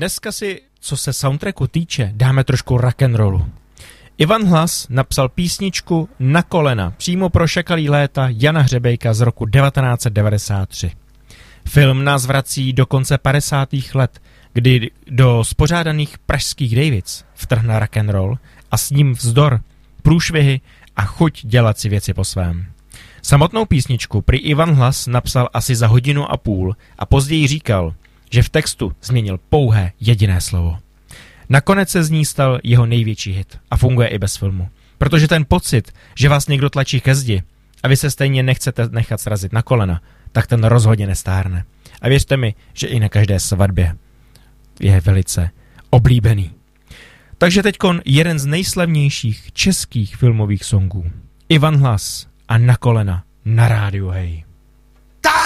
Dneska si, co se soundtracku týče, dáme trošku rock'n'rollu. Ivan Hlas napsal písničku Na kolena přímo pro šakalí léta Jana Hřebejka z roku 1993. Film nás vrací do konce 50. let, kdy do spořádaných pražských Davids vtrhne rock'n'roll a s ním vzdor, průšvihy a chuť dělat si věci po svém. Samotnou písničku prý Ivan Hlas napsal asi za 1,5 hodiny a později říkal, že v textu změnil pouhé jediné slovo. Nakonec se z ní stal jeho největší hit a funguje i bez filmu. Protože ten pocit, že vás někdo tlačí ke zdi a vy se stejně nechcete nechat srazit na kolena, tak ten rozhodně nestárne. A věřte mi, že i na každé svatbě je velice oblíbený. Takže teďkon jeden z nejslavnějších českých filmových songů. Ivan Hlas a Na kolena na rádiu Hej.